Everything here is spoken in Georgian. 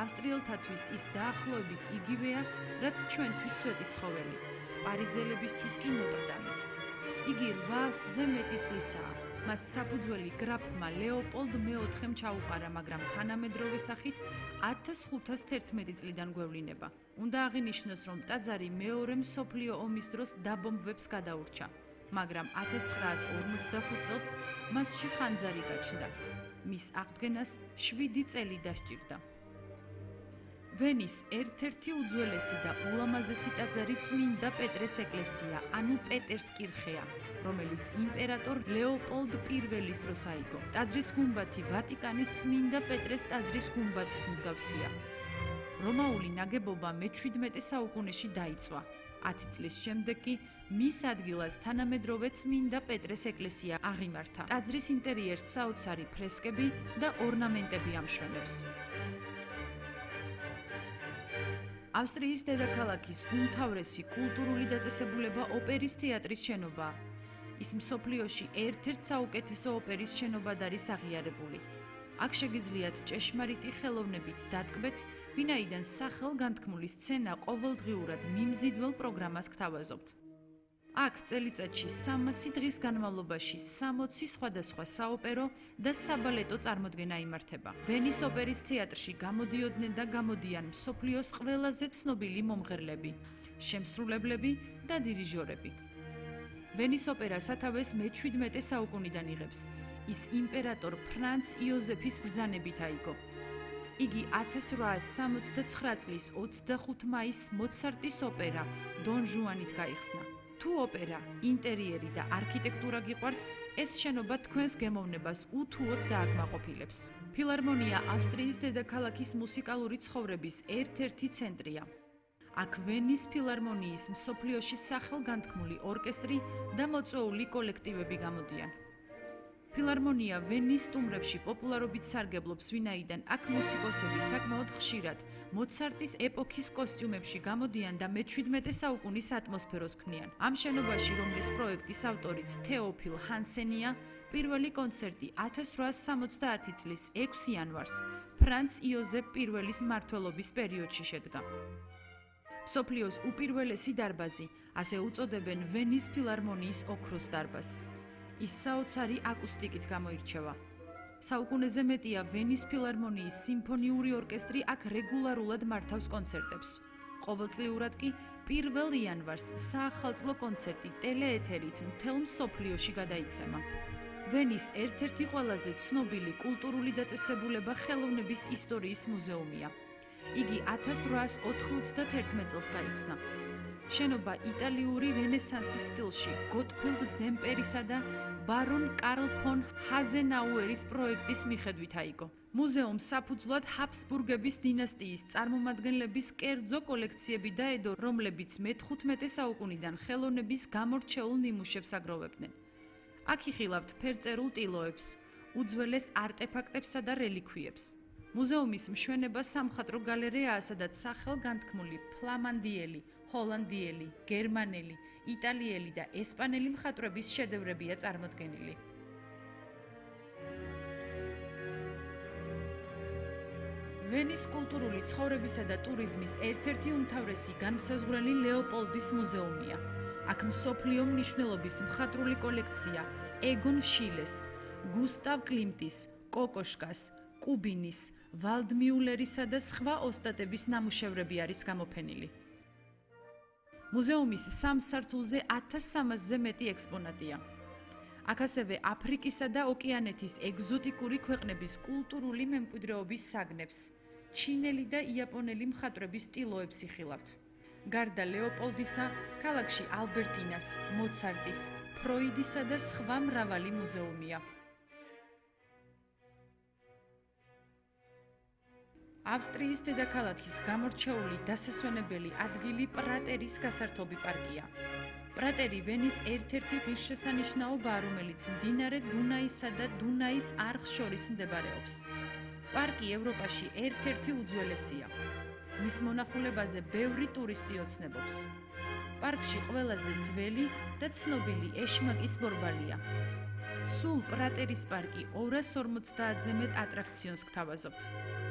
ავსტრიელთათვის ის დაახლოებით იგივეა, რაც ჩვენთვის სვეტი ცხოველი, პარიზელებისთვის კი ნოტრდამი. იგი 800-ზე მეტი წლისაა. მას საფუძველი გრაფმა ლეოპოლდ მეოთხემ ჩაუყარა, მაგრამ თანამედროვე სახით 1511 წლიდან გვევლინება. უნდა აღინიშნოს, რომ ტაძარი მეორე მსოფლიო ომის დროს დაბომბვებს გადაურჩა, მაგრამ 1945 წელს მასში ხანძარი გაჩნდა. მის აღდგენას 7 წელი დასჭირდა. ვენის ერთ-ერთი უძველესი და ულამაზესი ტაძარი წმინდა პეტრეს ეკლესია, ანუ პეტერს კირხეა, რომელიც იმპერატორ ლეოპოლდ I-ის დროს აიგო. ტაძრის გუმბათი ვატიკანის წმინდა პეტრეს ტაძრის გუმბათის მსგავსია. რომაული ნაგებობა მე-17 საუკუნეში დაიწვა. 10 წლის შემდეგ კი მის ადგილას თანამედროვე წმინდა პეტრეს ეკლესია აღიმართა. ტაძრის ინტერიერს საოცარი ფრესკები და ორნამენტები ამშვენებს. ავსტრიის დედაქალაქის უმთავრესი კულტურული დაწესებულება ოპერის თეატრის შენობაა. ის მსოფლიოში ერთ-ერთ საუკეთესო ოპერის შენობად არის აღიარებული. აქ შეგიძლიათ ჭეშმარიტი ხელოვნებით დატკბეთ, ვინაიდან სახელგანთქმული სცენა ყოველდღიურად მიმზიდველ პროგრამას გთავაზობთ. აქ წელიწადში 300 დღის განმავლობაში 60 სხვადასხვა საოპერო და საბალეტო წარმოდგენა იმართება. ვენის ოპერის თეატრში გამოდიოდნენ და გამოდიან მსოფლიოს ყველაზე ცნობილი მომღერლები, შემსრულებლები და დირიჟორები. ვენის ოპერა სათავეს მე-17 საუკუნიდან იღებს. ის იმპერატორ ფრანც იოზეფის ბრძანებით აიგო. იგი 1869 წლის 25 მაისს მოცარტის ოპერა დონ ჟუანით გაიხსნა. თუ ოპერა, ინტერიერი და არქიტექტურა გიყვართ, ეს შენობა თქვენს გემოვნებას უთუოდ დააკმაყოფილებს. ფილარმონია ავსტრიის დედაქალაქის მუსიკალური ცხოვრების ერთ-ერთი ცენტრია. აქ ვენის ფილარმონიის მსოფლიოში სახელგანთქმული ორკესტრი და მოწვეული კოლექტივები გამოდიან. ფილარმონია ვენის სტუმრებში პოპულარობით სარგებლობს, ვინაიდან აქ მუსიკოსები საკმაოდ ხშირად მოცარტის ეპოქის კოსტიუმებში გამოდიან და მე-17 საუკუნის ატმოსფეროს ქმნიან. ამ შენობაში, რომლის პროექტის ავტორიც თეოფილ ჰანსენია, პირველი კონცერტი 1870 წლის 6 იანვარს ფრანც იოზეფ I-ის მმართველობის პერიოდში შედგა. მსოფლიოს უპირველესი დარბაზი, ასე უწოდებენ ვენის ფილარმონიის ოქროს დარბაზს. ის საოცარი აკუსტიკით გამოირჩევა. საუკუნეზე მეტია ვენის ფილარმონიის სიმფონიური ორკესტრი აქ რეგულარულად მართავს კონცერტებს. ყოველწლიურად კი 1 იანვარს საახალწლო კონცერტი ტელეეთერით მთელ მსოფლიოში გადაიცემა. ვენის ერთ-ერთი ყველაზე ცნობილი კულტურული დაწესებულება ხელოვნების ისტორიის მუზეუმია. იგი 1891 წელს გაიხსნა. შენობა იტალიური რენესანსის სტილში გოტფილდ ზემპერისა და ბარონ კარლ ფონ ჰაზენაუერის პროექტის მიხედვით აიგო. მუზეუმს საფუძვლად ჰაბსბურგების დინასტიის წარმომადგენლების კერძო კოლექციები დაედო, რომლებიც მე-15 საუკუნიდან ხელოვნების გამორჩეულ ნიმუშებს აგროვებდნენ. აქ იხილავთ ფერწერულ ტილოებს, უძველეს არტეფაქტებსა და რელიქვიებს. მუზეუმის მშვენება სამხატვრო გალერეაა, სადაც სახელგანთქმული ფლამანდიელი, ჰოლანდიელი, გერმანელი, იტალიელი და ესპანელი მხატვრების შედევრებია წარმოდგენილი. ვენის კულტურული ცხოვრებისა და ტურიზმის ერთ-ერთი უმთავრესი განმსაზღვრელი ლეოპოლდის მუზეუმია. აქ მსოფლიო მნიშვნელობის მხატვრული კოლექცია ეგონ შილეს, გუსტავ კლიმტის, კოკოშკას, კუბინის, ვალდმიულერისა და სხვა ოსტატების ნამუშევრები არის გამოფენილი. მუზეუმის სამ სართულზე 1300-ზე მეტი ექსპონატია. აქ ასევე აფრიკისა და ოკეანეთის ეგზოტიკური ქვეყნების კულტურული მემკვიდრეობის საგნებს, ჩინელი და იაპონელი მხატვრების სტილოებს იხილავთ. გარდა ლეოპოლდისა, ქალაქში ალბერტინას, მოცარტის, ფროიდისა და სხვა მრავალი მუზეუმია. ავსტრიის დედაქალაქის გამორჩეული დასასვენებელი ადგილი პრატერის გასართობი პარკია. პრატერი ვენის ერთ-ერთი ღირსშესანიშნაობაა, რომელიც მდინარე დუნაისა და დუნაის არხს შორის მდებარეობს. პარკი ევროპაში ერთ-ერთი უძველესია. მის მონახულებაზე ბევრი ტურისტი ოცნებობს. პარკში ყველაზე ძველი და ცნობილი ეშმაკის ბორბალია. სულ პრატერის პარკი 250-ზე მეტ ატრაქციონს გთავაზობთ.